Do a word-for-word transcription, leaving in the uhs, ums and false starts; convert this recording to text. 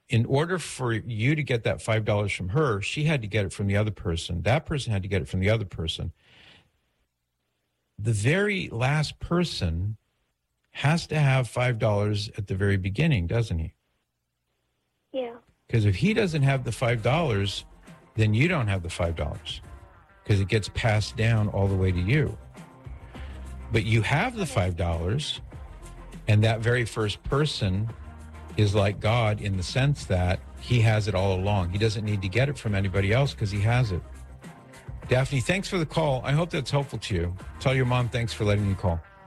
in order for you to get that five dollars from her, she had to get it from the other person. That person had to get it from the other person. The very last person has to have five dollars at the very beginning, doesn't he? Yeah. Because if he doesn't have the five dollars, then you don't have the five dollars because it gets passed down all the way to you. But you have the five dollars, and that very first person is like God in the sense that he has it all along. He doesn't need to get it from anybody else because he has it. Daphne, thanks for the call. I hope that's helpful to you. Tell your mom thanks for letting me call.